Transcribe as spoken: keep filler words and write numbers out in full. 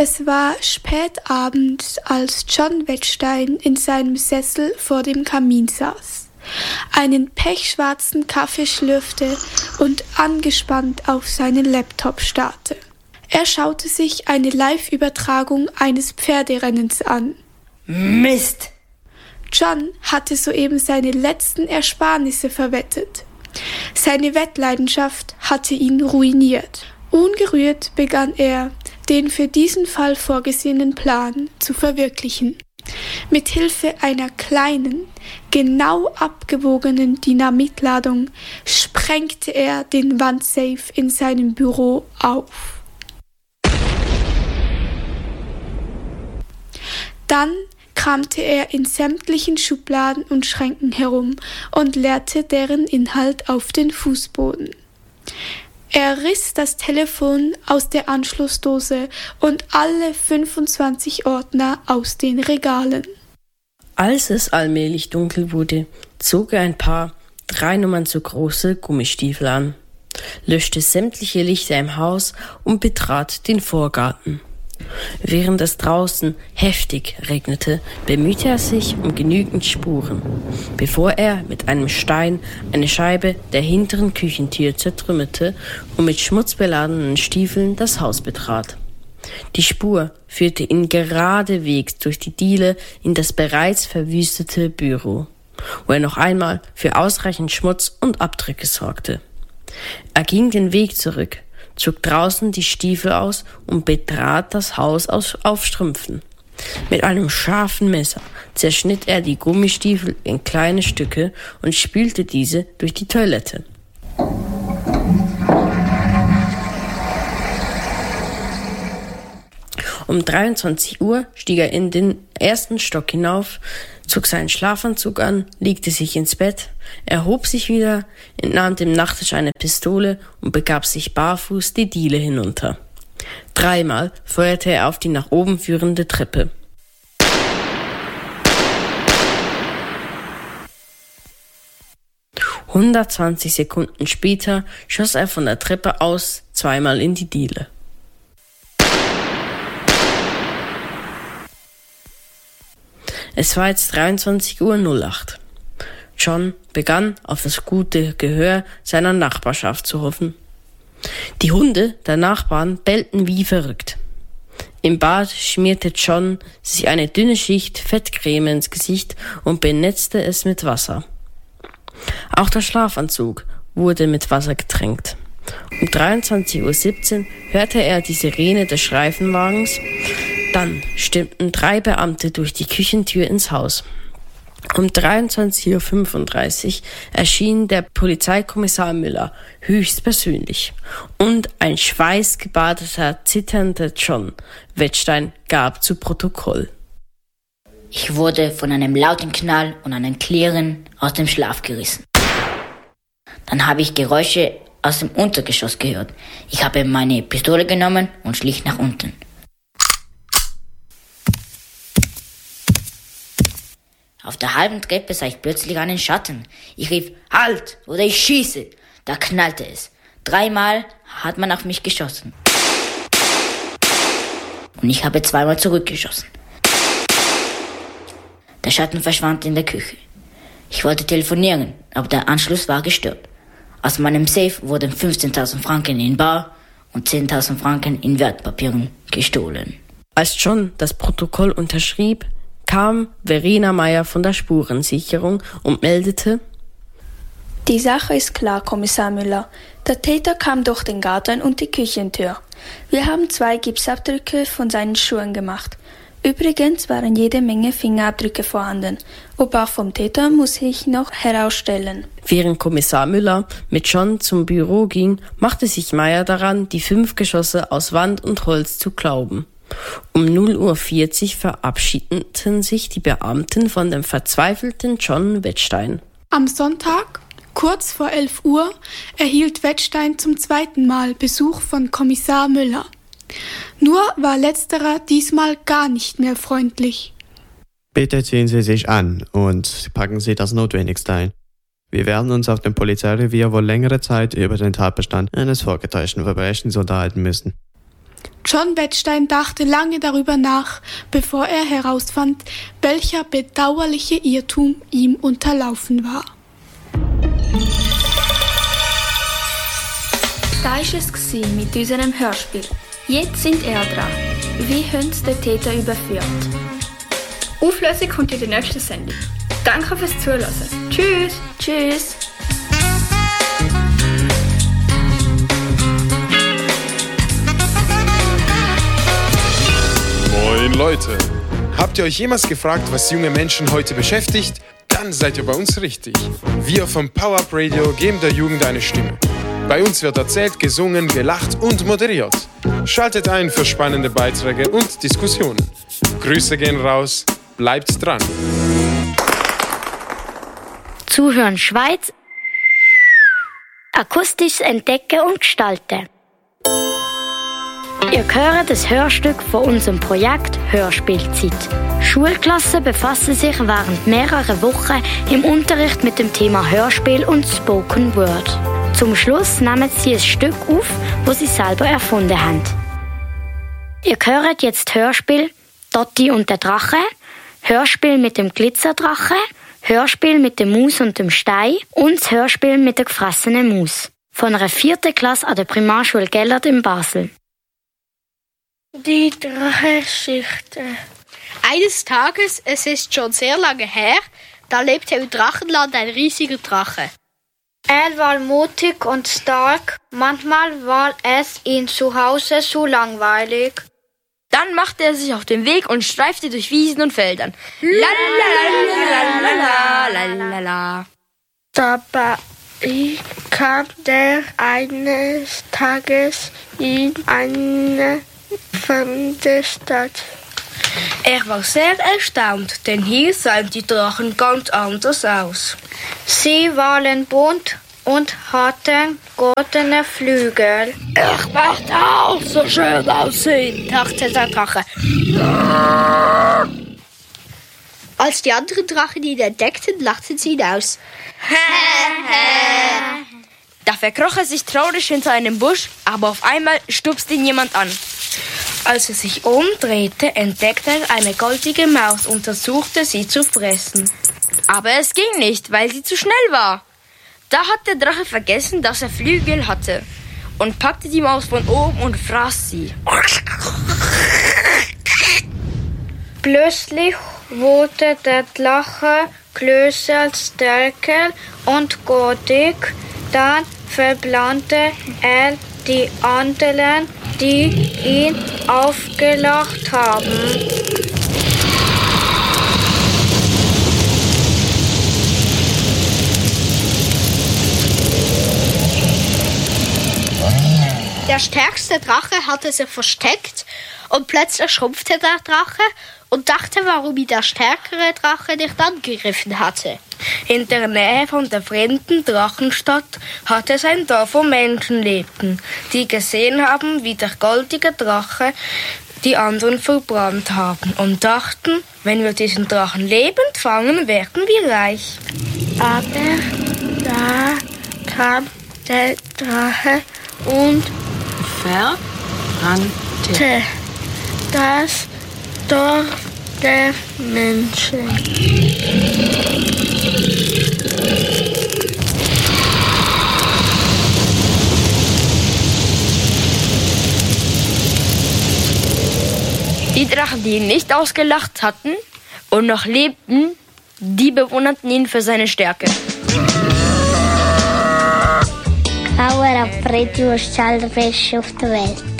Es war spät abends, als John Wettstein in seinem Sessel vor dem Kamin saß, einen pechschwarzen Kaffee schlürfte und angespannt auf seinen Laptop starrte. Er schaute sich eine Live-Übertragung eines Pferderennens an. Mist! John hatte soeben seine letzten Ersparnisse verwettet. Seine Wettleidenschaft hatte ihn ruiniert. Ungerührt begann er, den für diesen Fall vorgesehenen Plan zu verwirklichen. Mit Hilfe einer kleinen, genau abgewogenen Dynamitladung sprengte er den Wandsafe in seinem Büro auf. Dann kramte er in sämtlichen Schubladen und Schränken herum und leerte deren Inhalt auf den Fußboden. Er riss das Telefon aus der Anschlussdose und alle fünfundzwanzig Ordner aus den Regalen. Als es allmählich dunkel wurde, zog er ein paar drei Nummern zu große Gummistiefel an, löschte sämtliche Lichter im Haus und betrat den Vorgarten. Während es draußen heftig regnete, bemühte er sich um genügend Spuren, bevor er mit einem Stein eine Scheibe der hinteren Küchentür zertrümmerte und mit schmutzbeladenen Stiefeln das Haus betrat. Die Spur führte ihn geradewegs durch die Diele in das bereits verwüstete Büro, wo er noch einmal für ausreichend Schmutz und Abdrücke sorgte. Er ging den Weg zurück, zog draußen die Stiefel aus und betrat das Haus auf Strümpfen. Mit einem scharfen Messer zerschnitt er die Gummistiefel in kleine Stücke und spülte diese durch die Toilette. Um dreiundzwanzig Uhr stieg er in den ersten Stock hinauf, zog seinen Schlafanzug an, legte sich ins Bett, erhob sich wieder, entnahm dem Nachttisch eine Pistole und begab sich barfuß die Diele hinunter. Dreimal feuerte er auf die nach oben führende Treppe. hundertzwanzig Sekunden später schoss er von der Treppe aus zweimal in die Diele. Es war jetzt dreiundzwanzig Uhr null acht. John begann auf das gute Gehör seiner Nachbarschaft zu hoffen. Die Hunde der Nachbarn bellten wie verrückt. Im Bad schmierte John sich eine dünne Schicht Fettcreme ins Gesicht und benetzte es mit Wasser. Auch der Schlafanzug wurde mit Wasser getränkt. Um dreiundzwanzig Uhr siebzehn hörte er die Sirene des Streifenwagens. Dann stürmten drei Beamte durch die Küchentür ins Haus. Um dreiundzwanzig Uhr fünfunddreißig erschien der Polizeikommissar Müller höchstpersönlich und ein schweißgebadeter, zitternder John Wettstein gab zu Protokoll: Ich wurde von einem lauten Knall und einem Klirren aus dem Schlaf gerissen. Dann habe ich Geräusche aus dem Untergeschoss gehört. Ich habe meine Pistole genommen und schlich nach unten. Auf der halben Treppe sah ich plötzlich einen Schatten. Ich rief, halt, oder ich schieße. Da knallte es. Dreimal hat man auf mich geschossen. Und ich habe zweimal zurückgeschossen. Der Schatten verschwand in der Küche. Ich wollte telefonieren, aber der Anschluss war gestört. Aus meinem Safe wurden fünfzehntausend Franken in Bar und zehntausend Franken in Wertpapieren gestohlen. Als John das Protokoll unterschrieb, kam Verena Meyer von der Spurensicherung und meldete: Die Sache ist klar, Kommissar Müller. Der Täter kam durch den Garten und die Küchentür. Wir haben zwei Gipsabdrücke von seinen Schuhen gemacht. Übrigens waren jede Menge Fingerabdrücke vorhanden. Ob auch vom Täter, muss ich noch herausstellen. Während Kommissar Müller mit John zum Büro ging, machte sich Meyer daran, die fünf Geschosse aus Wand und Holz zu klauben. Um null Uhr vierzig verabschiedeten sich die Beamten von dem verzweifelten John Wettstein. Am Sonntag, kurz vor elf Uhr, erhielt Wettstein zum zweiten Mal Besuch von Kommissar Müller. Nur war letzterer diesmal gar nicht mehr freundlich. Bitte ziehen Sie sich an und packen Sie das Notwendigste ein. Wir werden uns auf dem Polizeirevier wohl längere Zeit über den Tatbestand eines vorgetäuschten Verbrechens unterhalten müssen. John Wettstein dachte lange darüber nach, bevor er herausfand, welcher bedauerliche Irrtum ihm unterlaufen war. Das war es mit unserem Hörspiel. Jetzt sind er dran. Wie haben sie den Täter überführt? Auflösung kommt in der nächsten Sendung. Danke fürs Zuhören. Tschüss. Tschüss. Moin Leute. Habt ihr euch jemals gefragt, was junge Menschen heute beschäftigt? Dann seid ihr bei uns richtig. Wir vom Power-Up Radio geben der Jugend eine Stimme. Bei uns wird erzählt, gesungen, gelacht und moderiert. Schaltet ein für spannende Beiträge und Diskussionen. Grüße gehen raus, bleibt dran. Zuhören Schweiz. Akustisch entdecken und gestalten. Ihr hört das Hörstück von unserem Projekt Hörspielzeit. Schulklassen befassen sich während mehrerer Wochen im Unterricht mit dem Thema Hörspiel und Spoken Word. Zum Schluss nehmen sie ein Stück auf, das sie selber erfunden haben. Ihr hört jetzt Hörspiel Dotti und der Drache, Hörspiel mit dem Glitzerdrache, Hörspiel mit der Maus und dem Stein und das Hörspiel mit der gefressenen Maus. Von einer vierten Klasse an der Primarschule Gellert in Basel. Die Drachengeschichte. Eines Tages, es ist schon sehr lange her, da lebte im Drachenland ein riesiger Drache. Er war mutig und stark, manchmal war es ihm zu Hause zu langweilig. Dann machte er sich auf den Weg und streifte durch Wiesen und Feldern. Lalalala. Dabei kam der eines Tages in eine fremde Stadt. Er war sehr erstaunt, denn hier sahen die Drachen ganz anders aus. Sie waren bunt und hatten goldene Flügel. Ich möchte auch so schön aussehen, dachte der Drache. Als die anderen Drachen ihn entdeckten, lachten sie ihn aus. Da verkroch er sich traurig hinter einem Busch, aber auf einmal stupste ihn jemand an. Als er sich umdrehte, entdeckte er eine goldige Maus und versuchte, sie zu fressen. Aber es ging nicht, weil sie zu schnell war. Da hat der Drache vergessen, dass er Flügel hatte und packte die Maus von oben und fraß sie. Plötzlich wurde der Drache größer, stärker und goldig. Dann verbrannte er die anderen, die ihn aufgelacht haben. Der stärkste Drache hatte sich versteckt und plötzlich schrumpfte der Drache und dachte, warum ihn der stärkere Drache nicht angegriffen hatte. In der Nähe von der fremden Drachenstadt hatte es ein Dorf, wo Menschen lebten, die gesehen haben, wie der goldige Drache die anderen verbrannt haben und dachten, wenn wir diesen Drachen lebend fangen, werden wir reich. Aber da kam der Drache und verbrannte das Dorf der Menschen. Die Drachen, die ihn nicht ausgelacht hatten und noch lebten, die bewunderten ihn für seine Stärke. Power-Up Radio ist das allerbeste auf der Welt.